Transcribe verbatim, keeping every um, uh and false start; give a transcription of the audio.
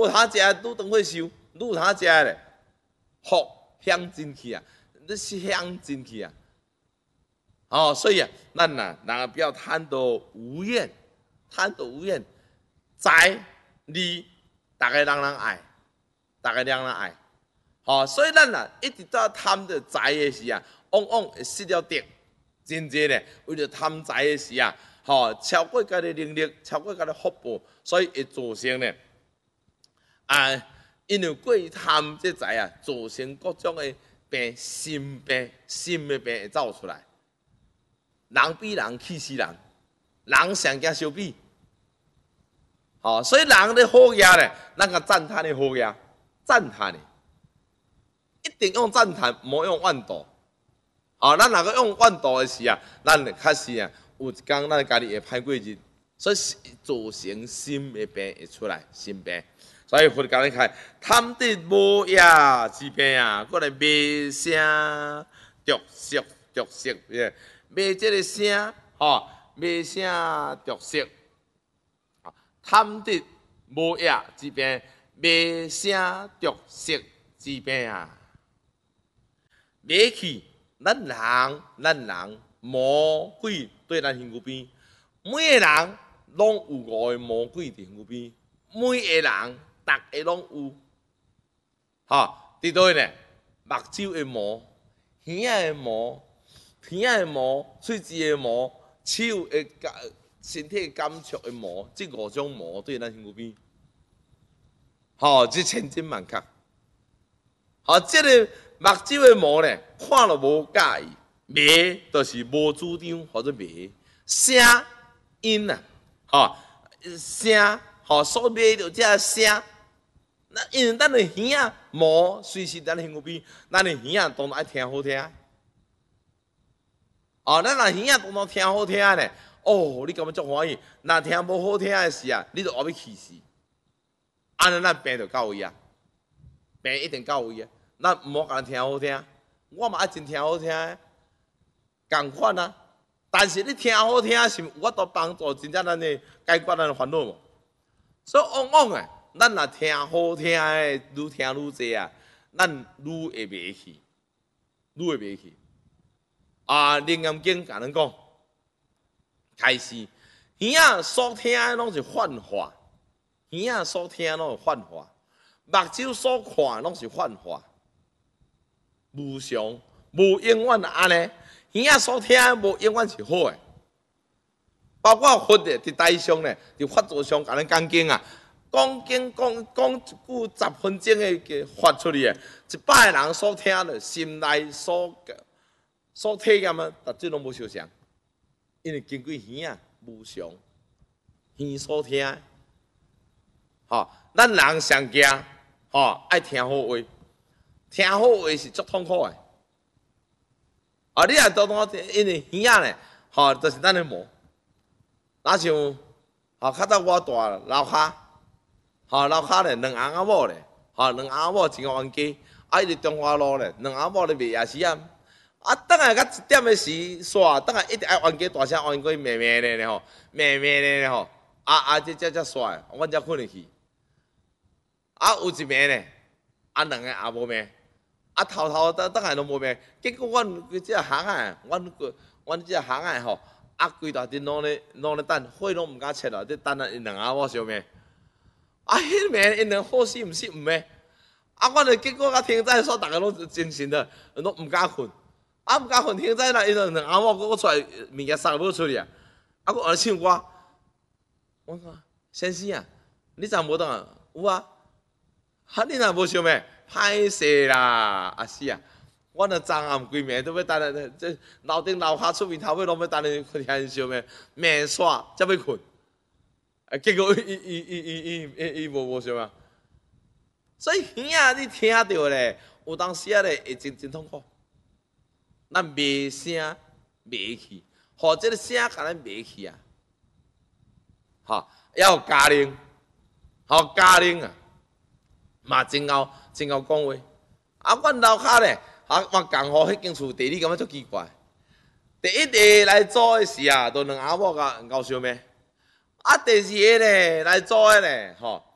无通食，愈长会瘦，愈有通食咧，福享进去啊，你是享进去啊。哦，所以啊，咱呐，人不要贪得无厌，贪得无厌，财利，大家人人爱，大家人人爱。好，所以咱呐一直到贪着财的时啊，往往会失了德，真济咧，为了贪财的时啊，吼超过家己能力，超过家己福报，所以会造成咧啊，因为过于贪这财啊，造成各种的病，心病、心的病会走出来。人比人气死人，人上惊相比。好，所以人咧好嘢咧，咱个赞叹的好嘢，赞叹的。一定用赞叹，莫用万度。啊，咱若个用万度的时啊，咱确实啊，有一天咱家己会歹过日，所以造成心的病会出来，心病。所以佛教你看，贪得无业之病啊，过来卖声、着色、着色，卖这个声，吼，卖声、着色，贪得无业之病，卖声、着色之病啊。买去，咱人，咱人魔鬼对咱身躯边，每个人拢有五个魔鬼伫身躯边，每个人逐个拢有。吼，伫倒呢？目睭的魔，耳仔的魔，鼻仔的魔，喙齿的魔，手的感，身体感触的魔，这五种魔对咱身躯边，吼，这千真万确。好，这个。目睭的魔咧，看了无介意，迷就是无主张或者迷。声音啊，吼声，吼所迷着这声。那因为咱的耳仔魔随时咱身躯边，咱的耳仔当然爱听好听。哦，咱若耳仔当然听好听咧，哦，你感觉足欢喜。若听无好听的时啊，你就后要气死。安尼咱病就到位啊，病一定到位啊。咱毋好甲人听好听，我嘛爱真听好听的，共款啊。但是你听好听是有法度帮助真正咱的解决咱的烦恼无？所以往往诶，咱若听好听的，愈听愈济啊，咱愈会袂去，愈会袂去。啊，《楞严经》甲咱讲，开始耳仔所听的拢是幻化，耳仔所听的拢是幻化，目睭所看拢是幻化。无常，无永远安尼，耳仔所听无永远是好诶。包括佛咧，伫台上咧，伫法座上甲咱讲经啊，讲经讲讲一句十分钟诶，发出去诶，一百个人所听咧，心内所所体验啊，逐即拢无相像，因为经过耳仔无常，耳所听，吼，咱人上惊，吼，爱听好话。听好话是足痛苦诶，啊！你若多多因为耳仔咧，吼，就是咱的魔。若像，吼，较早我大老骹，吼，老骹咧，两翁仔某咧，吼，两翁仔某真冤家，啊，伊伫中华路咧，两翁仔某咧卖夜市啊，啊，等下到一点诶时煞，等下一直爱冤家大声冤家骂骂咧咧吼，骂骂咧咧吼，啊啊，这这这煞，阮才困入去。啊，有一暝咧，啊，两个也无骂。啊，头头等等下拢无命，结果阮即个行啊，阮个阮即个行啊吼，啊规大阵拢咧拢咧等，火拢毋敢切啊，伫等啊因两阿某相命。啊，迄暝因两好死毋死毋命，啊，阮咧结果甲天仔煞，逐个拢精神的，拢毋敢困。啊，毋敢困，天仔啦，因两两阿某搁出来物件送无出去啊，啊，搁安尼唱歌。我讲先生啊，你昨无当啊？有啊，哈，你若无相命？歹势啦，啊是啊，我若昨暗规暝都要等咧，这楼顶楼骹出面头尾拢要等咧，听因烧咩，面煞才要困，啊结果伊伊伊伊伊伊无无烧啊，所以耳仔你听到咧，有当时啊咧会真真痛苦，咱卖声卖去，互这个声甲咱卖去啊，吼，要有家庭，吼家庭啊，嘛真够。真够讲话，啊！阮楼骹咧，啊，我共户迄间厝地理感觉足奇怪。第一个来租的时啊，都两阿某甲搞相骂；啊，第二个咧来租的咧，吼，